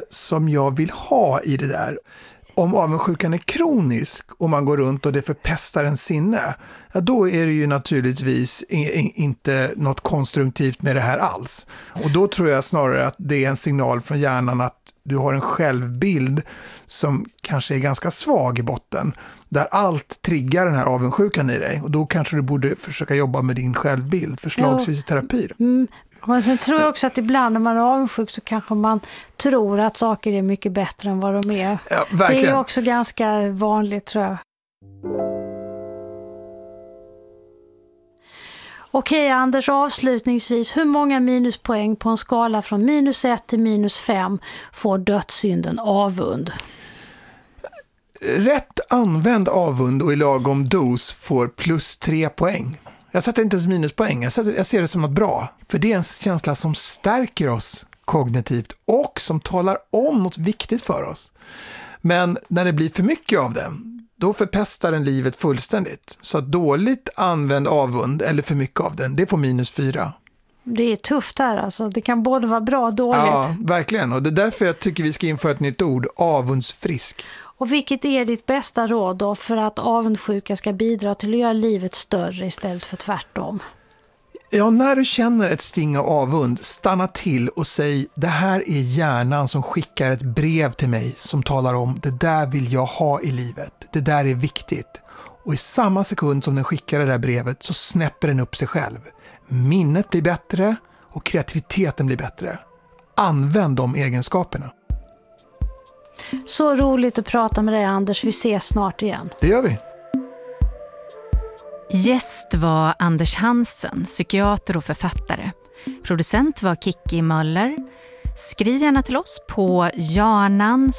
som jag vill ha i det där? Om avundsjukan är kronisk och man går runt och det förpestar en sinne, ja, då är det ju naturligtvis inte något konstruktivt med det här alls. Och då tror jag snarare att det är en signal från hjärnan att du har en självbild som kanske är ganska svag i botten, där allt triggar den här avundsjukan i dig. Och då kanske du borde försöka jobba med din självbild, förslagsvis i terapi. Men sen tror jag också att ibland när man är avundsjuk så kanske man tror att saker är mycket bättre än vad de är. Ja, verkligen. Det är också ganska vanligt, tror jag. Okej, Anders, avslutningsvis, hur många minuspoäng på en skala från -1 till -5 får dödssynden avund? Rätt använd avund och i lagom dos får +3 poäng. Jag sätter inte ens minuspoäng, jag ser det som något bra. För det är en känsla som stärker oss kognitivt och som talar om något viktigt för oss. Men när det blir för mycket av den, då förpestar den livet fullständigt. Så att dåligt använd avund eller för mycket av den, det får -4. Det är tufft här alltså. Det kan både vara bra och dåligt. Ja, verkligen. Och det är därför jag tycker vi ska införa ett nytt ord, avundsfrisk. Och vilket är ditt bästa råd då för att avundsjuka ska bidra till att göra livet större istället för tvärtom? Ja, när du känner ett sting av avund, stanna till och säg: det här är hjärnan som skickar ett brev till mig som talar om det där vill jag ha i livet. Det där är viktigt. Och i samma sekund som den skickar det där brevet så snäpper den upp sig själv. Minnet blir bättre och kreativiteten blir bättre. Använd de egenskaperna. Så roligt att prata med dig, Anders. Vi ses snart igen. Det gör vi. Gäst var Anders Hansen, psykiater och författare. Producent var Kikki Möller. Skriv gärna till oss på janan